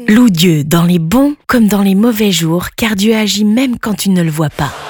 Loue Dieu dans les bons comme dans les mauvais jours, car Dieu agit même quand tu ne le vois pas.